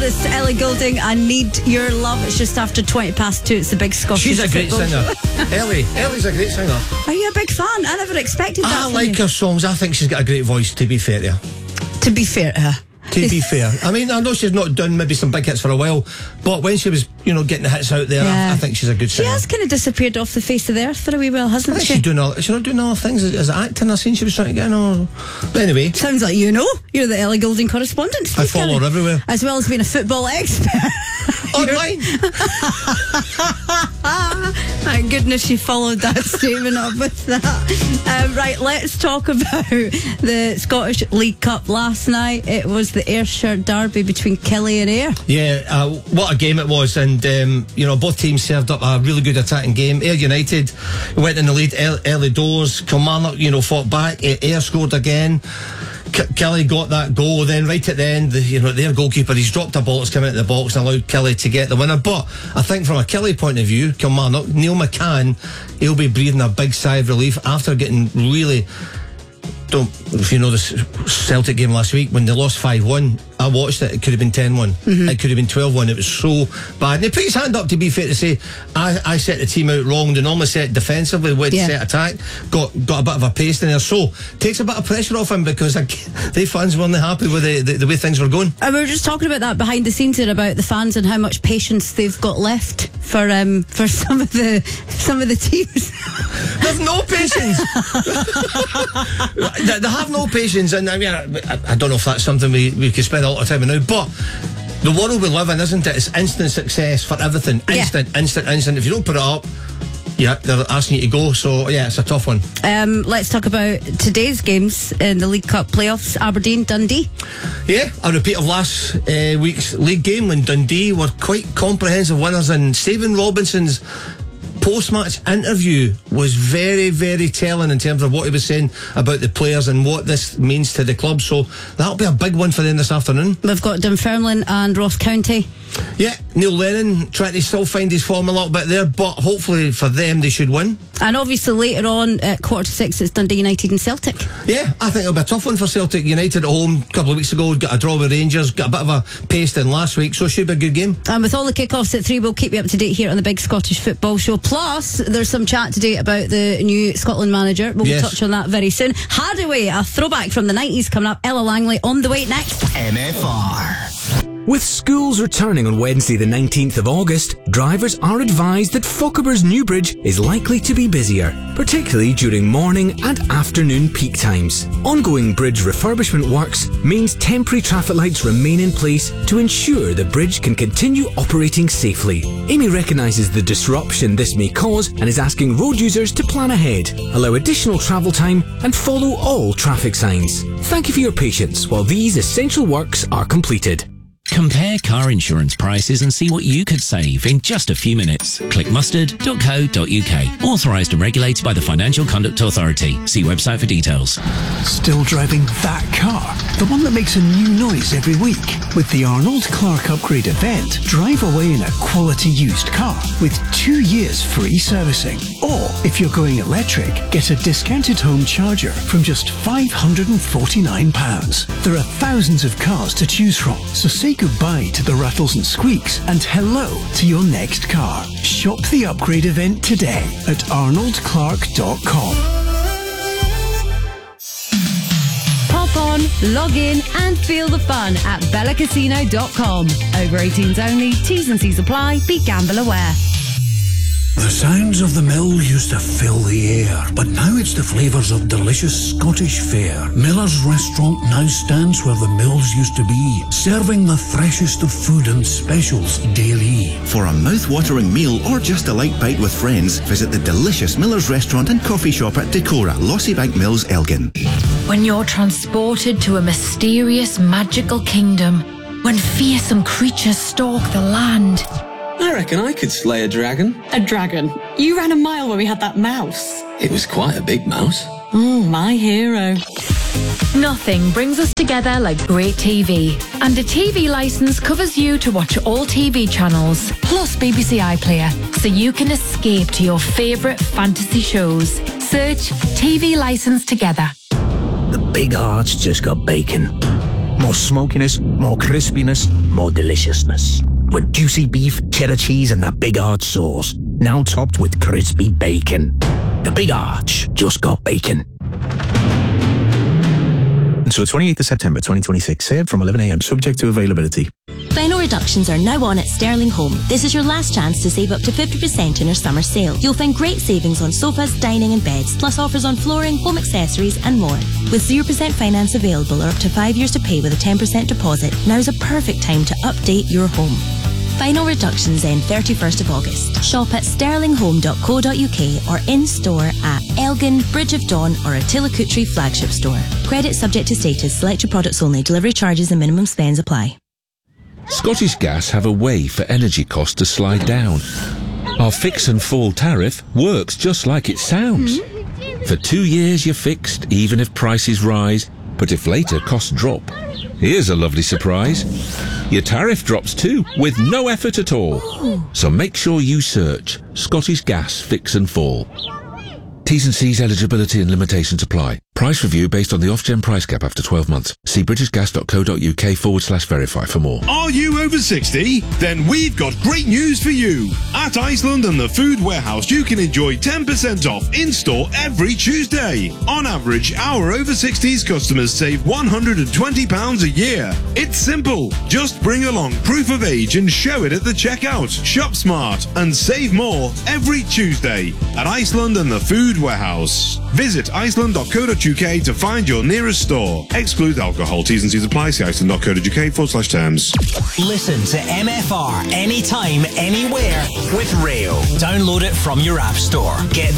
artist Ellie Goulding, I Need Your Love. It's just after 2:20. It's the Big Scottish. She's a great football singer. show. Ellie's a great singer. Are you a big fan? I never expected that. I from like you. her songs. I think she's got a great voice, to be fair to her. To be fair to her. To be fair. I mean, I know she's not done maybe some big hits for a while, but when she was, getting the hits out there, Yeah. I think she's a good She singer. has kind of disappeared off the face of the earth for a wee while, I hasn't think she? she's not doing other things as acting. I seen she was trying to get in all. But anyway, Sounds like you're the Ellie Goulding correspondent. I follow her everywhere. As well as being a football expert. Online. Thank goodness you followed that statement up with that. Right, let's talk about the Scottish League Cup last night. It was the Ayrshire derby between Kelly and Ayr. Yeah, what a game it was, and both teams served up a really good attacking game. Ayr United went in the lead early doors. Kilmarnock, fought back. Ayr scored again. Kelly got that goal, then right at the end, their goalkeeper, he's dropped a ball that's come into the box and allowed Kelly to get the winner. But I think from a Kelly point of view, Kilmarnock, Neil McCann, he'll be breathing a big sigh of relief after getting really. If you know the Celtic game last week when they lost 5-1, I watched it. It could have been 10-1. It could have been 12-1. It was so bad. And he put his hand up, to be fair to say. I set the team out wrong. They normally set defensively, went to set attack. Got a bit of a pace in there. So takes a bit of pressure off him because they fans weren't happy with the way things were going. And we were just talking about that behind the scenes here about the fans and how much patience they've got left for some of the teams. There's no patience. They have no patience, and I mean, I don't know if that's something we could spend a lot of time on now, but the world we live in, isn't it? It's instant success for everything. Instant. If you don't put it up, they're asking you to go. So it's a tough one. Let's talk about today's games in the League Cup playoffs. Aberdeen, Dundee. Yeah, a repeat of last week's league game when Dundee were quite comprehensive winners, and Stephen Robinson's post-match interview was very, very telling in terms of what he was saying about the players and what this means to the club. So that'll be a big one for them this afternoon. We've got Dunfermline and Ross County. Yeah, Neil Lennon trying to still find his form a little bit there, but hopefully for them they should win. And obviously later on at 5:45 it's Dundee United and Celtic. Yeah, I think it'll be a tough one for Celtic. United at home a couple of weeks ago, got a draw with Rangers, got a bit of a pace in last week, so it should be a good game. And with all the kickoffs at 3, we'll keep you up to date here on the Big Scottish Football Show. Plus there's some chat today about the new Scotland manager. We'll touch on that very soon. Hardaway, a throwback from the 90s coming up. Ella Langley on the way next. MFR. With schools returning on Wednesday the 19th of August, drivers are advised that Fochabers Newbridge is likely to be busier, particularly during morning and afternoon peak times. Ongoing bridge refurbishment works means temporary traffic lights remain in place to ensure the bridge can continue operating safely. Amy recognises the disruption this may cause and is asking road users to plan ahead, allow additional travel time and follow all traffic signs. Thank you for your patience while these essential works are completed. Compare car insurance prices and see what you could save in just a few minutes. Click mustard.co.uk. Authorised and regulated by the Financial Conduct Authority. See website for details. Still driving that car? The one that makes a new noise every week? With the Arnold Clark Upgrade event, drive away in a quality used car with 2 years free servicing. Or, if you're going electric, get a discounted home charger from just £549. There are thousands of cars to choose from, so say goodbye to the rattles and squeaks and hello to your next car. Shop the upgrade event today at arnoldclark.com. Hop on, log in and feel the fun at bellacasino.com. Over 18s only, T's and C's apply, be gamble aware. The sounds of the mill used to fill the air, but now it's the flavours of delicious Scottish fare. Miller's Restaurant now stands where the mills used to be, serving the freshest of food and specials daily. For a mouth-watering meal or just a light bite with friends, visit the delicious Miller's Restaurant and Coffee Shop at Decorah, Lossybank Mills, Elgin. When you're transported to a mysterious, magical kingdom, when fearsome creatures stalk the land... I reckon I could slay a dragon. A dragon? You ran a mile when we had that mouse. It was quite a big mouse. My hero. Nothing brings us together like great TV. And a TV licence covers you to watch all TV channels, plus BBC iPlayer, so you can escape to your favourite fantasy shows. Search TV licence together. The big heart's just got bacon. My More smokiness, more crispiness, more deliciousness. With juicy beef, cheddar cheese and that Big Arch sauce. Now topped with crispy bacon. The Big Arch just got bacon. Until 28th of September 2026. Served from 11 a.m. subject to availability. Final reductions are now on at Sterling Home. This is your last chance to save up to 50% in our summer sale. You'll find great savings on sofas, dining and beds, plus offers on flooring, home accessories and more. With 0% finance available or up to 5 years to pay with a 10% deposit, now's a perfect time to update your home. Final reductions end 31st of August. Shop at sterlinghome.co.uk or in-store at Elgin, Bridge of Dawn or Attila Kutri flagship store. Credit subject to status. Selected products only. Delivery charges and minimum spends apply. Scottish Gas have a way for energy costs to slide down. Our fix and fall tariff works just like it sounds. For 2 years you're fixed, even if prices rise, but if later costs drop. Here's a lovely surprise. Your tariff drops too, with no effort at all. So make sure you search Scottish Gas Fix and Fall. T's and C's, eligibility and limitations apply. Price review based on the Ofgem price cap after 12 months. See britishgas.co.uk/verify for more. Are you over 60? Then we've got great news for you. At Iceland and the Food Warehouse, you can enjoy 10% off in-store every Tuesday. On average, our over 60s customers save £120 a year. It's simple. Just bring along proof of age and show it at the checkout. Shop smart and save more every Tuesday at Iceland and the Food Warehouse. Visit iceland.co.uk to find your nearest store. Exclude alcohol. T's and C's apply. See iceland.co.uk/terms. Listen to MFR anytime, anywhere with Rayo. Download it from your app store. Get